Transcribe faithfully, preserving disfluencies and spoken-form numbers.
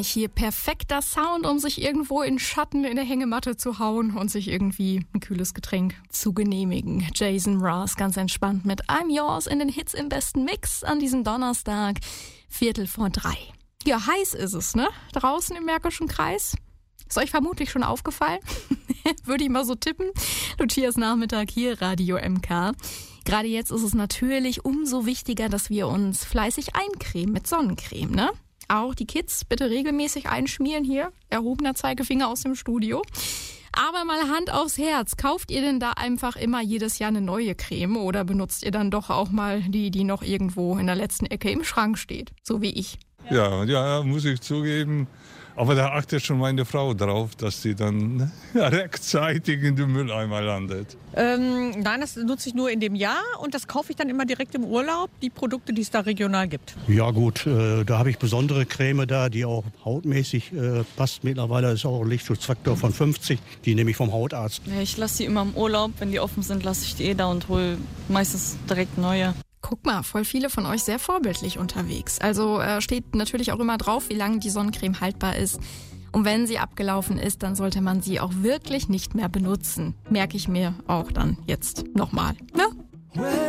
Hier perfekter Sound, um sich irgendwo in Schatten in der Hängematte zu hauen und sich irgendwie ein kühles Getränk zu genehmigen. Jason Mraz ganz entspannt mit I'm Yours in den Hits im besten Mix an diesem Donnerstag, Viertel vor drei. Ja, heiß ist es, ne? Draußen im Märkischen Kreis. Ist euch vermutlich schon aufgefallen? Würde ich mal so tippen. Lucias Nachmittag hier, Radio M K. Gerade jetzt ist es natürlich umso wichtiger, dass wir uns fleißig eincremen mit Sonnencreme, ne? Auch die Kids bitte regelmäßig einschmieren hier. Erhobener Zeigefinger aus dem Studio. Aber mal Hand aufs Herz. Kauft ihr denn da einfach immer jedes Jahr eine neue Creme oder benutzt ihr dann doch auch mal die, die noch irgendwo in der letzten Ecke im Schrank steht? So wie ich. Ja, ja, muss ich zugeben. Aber da achtet schon meine Frau drauf, dass sie dann rechtzeitig in den Mülleimer landet. Ähm, nein, das nutze ich nur in dem Jahr und das kaufe ich dann immer direkt im Urlaub, die Produkte, die es da regional gibt. Ja gut, äh, da habe ich besondere Creme da, die auch hautmäßig äh, passt. Mittlerweile ist auch ein Lichtschutzfaktor von fünfzig, die nehme ich vom Hautarzt. Ja, ich lasse die immer im Urlaub, wenn die offen sind, lasse ich die eh da und hole meistens direkt neue. Guck mal, voll viele von euch sehr vorbildlich unterwegs. Also äh, steht natürlich auch immer drauf, wie lange die Sonnencreme haltbar ist. Und wenn sie abgelaufen ist, dann sollte man sie auch wirklich nicht mehr benutzen. Merke ich mir auch dann jetzt nochmal. Ne?